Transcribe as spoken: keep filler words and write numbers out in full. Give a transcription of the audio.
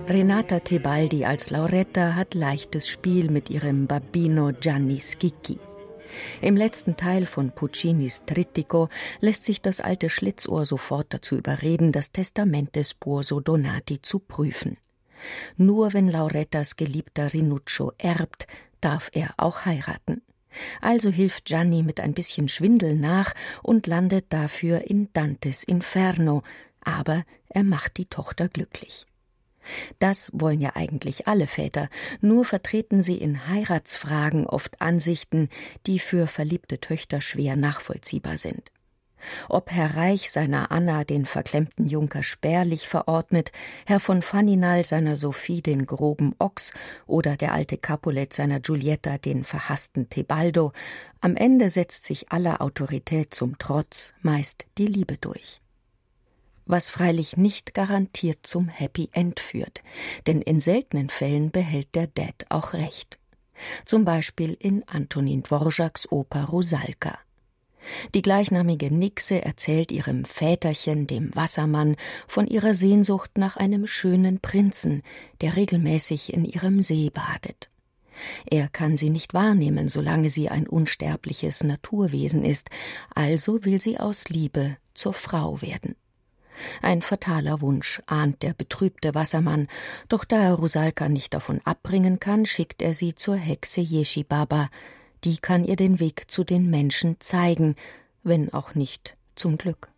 Renata Tebaldi als Lauretta hat leichtes Spiel mit ihrem Babbino Gianni Schicchi. Im letzten Teil von Puccinis Trittico lässt sich das alte Schlitzohr sofort dazu überreden, das Testament des Buoso Donati zu prüfen. Nur wenn Laurettas geliebter Rinuccio erbt, darf er auch heiraten. Also hilft Gianni mit ein bisschen Schwindel nach und landet dafür in Dantes Inferno, aber er macht die Tochter glücklich. Das wollen ja eigentlich alle Väter, nur vertreten sie in Heiratsfragen oft Ansichten, die für verliebte Töchter schwer nachvollziehbar sind. Ob Herr Reich seiner Anna den verklemmten Junker spärlich verordnet, Herr von Faninal seiner Sophie den groben Ochs oder der alte Capulet seiner Giulietta den verhassten Tebaldo, am Ende setzt sich aller Autorität zum Trotz meist die Liebe durch. Was freilich nicht garantiert zum Happy End führt, denn in seltenen Fällen behält der Dad auch recht. Zum Beispiel in Antonin Dvořáks Oper Rusalka. Die gleichnamige Nixe erzählt ihrem Väterchen, dem Wassermann, von ihrer Sehnsucht nach einem schönen Prinzen, der regelmäßig in ihrem See badet. Er kann sie nicht wahrnehmen, solange sie ein unsterbliches Naturwesen ist, also will sie aus Liebe zur Frau werden. Ein fataler Wunsch, ahnt der betrübte Wassermann, doch da er Rusalka nicht davon abbringen kann, schickt er sie zur Hexe Yeshibaba. Die kann ihr den Weg zu den Menschen zeigen, wenn auch nicht zum Glück.